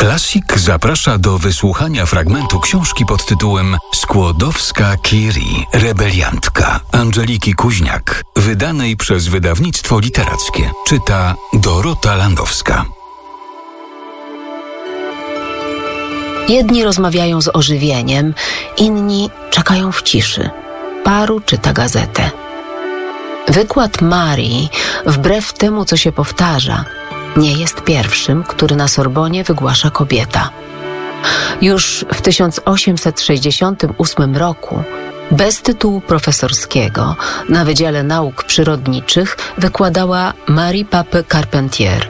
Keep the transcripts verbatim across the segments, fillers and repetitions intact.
Classic zaprasza do wysłuchania fragmentu książki pod tytułem Skłodowska-Curie, rebeliantka Angeliki Kuźniak, wydanej przez wydawnictwo literackie. Czyta Dorota Landowska. Jedni rozmawiają z ożywieniem, inni czekają w ciszy. Paru czyta gazetę. Wykład Marii, wbrew temu, co się powtarza, nie jest pierwszym, który na Sorbonie wygłasza kobieta. Już w tysiąc osiemset sześćdziesiątym ósmym roku bez tytułu profesorskiego na Wydziale Nauk Przyrodniczych wykładała Marie Pape Carpentier.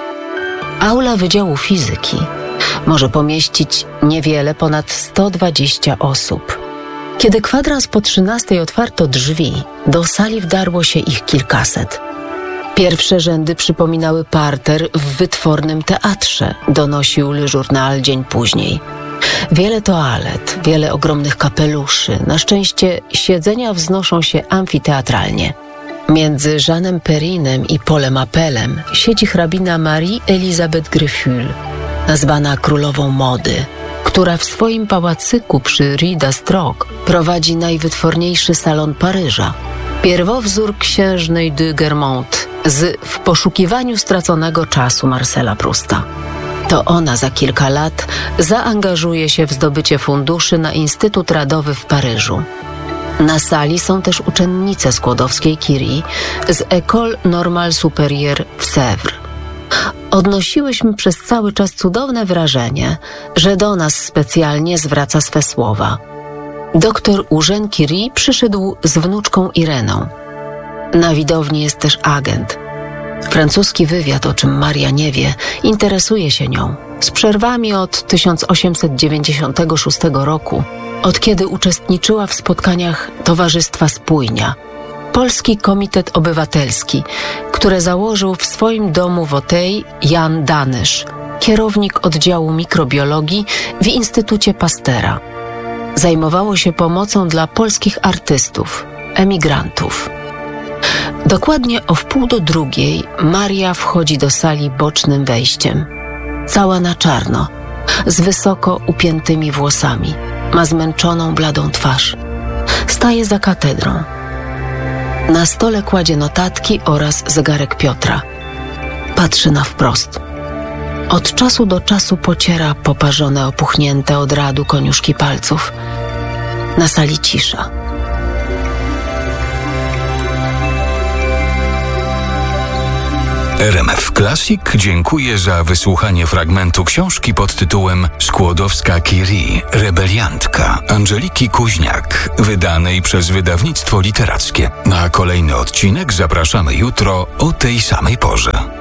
Aula Wydziału Fizyki może pomieścić niewiele ponad sto dwadzieścia osób. Kiedy kwadrans po trzynastej otwarto drzwi, do sali wdarło się ich kilkaset. Pierwsze rzędy przypominały parter w wytwornym teatrze, donosił Le Journal dzień później. Wiele toalet, wiele ogromnych kapeluszy. Na szczęście siedzenia wznoszą się amfiteatralnie. Między Jeanem Perrinem i Paulem Appelem siedzi hrabina Marie Elisabeth Greffule, nazwana królową mody, która w swoim pałacyku przy Rue d'Astroc prowadzi najwytworniejszy salon Paryża, pierwowzór księżnej de Guermantes z W poszukiwaniu straconego czasu Marcela Prousta. To ona za kilka lat zaangażuje się w zdobycie funduszy na Instytut Radowy w Paryżu. Na sali są też uczennice Skłodowskiej-Curie z École Normale Supérieure w Sèvres. Odnosiłyśmy przez cały czas cudowne wrażenie, że do nas specjalnie zwraca swe słowa. Doktor Eugène Curie przyszedł z wnuczką Ireną. Na widowni jest też agent. Francuski wywiad, o czym Maria nie wie, interesuje się nią. Z przerwami od tysiąc osiemset dziewięćdziesiątego szóstego roku, od kiedy uczestniczyła w spotkaniach Towarzystwa Spójnia, Polski Komitet Obywatelski, które założył w swoim domu w Auteuil Jan Danysz, kierownik oddziału mikrobiologii w Instytucie Pastera. Zajmowało się pomocą dla polskich artystów, emigrantów. Dokładnie o wpół do drugiej Maria wchodzi do sali bocznym wejściem. Cała na czarno, z wysoko upiętymi włosami. Ma zmęczoną, bladą twarz. Staje za katedrą. Na stole kładzie notatki oraz zegarek Piotra. Patrzy na wprost. Od czasu do czasu pociera poparzone, opuchnięte od radu koniuszki palców. Na sali cisza. R M F Classic dziękuję za wysłuchanie fragmentu książki pod tytułem Skłodowska-Curie, rebeliantka Angeliki Kuźniak, wydanej przez wydawnictwo literackie. Na kolejny odcinek zapraszamy jutro o tej samej porze.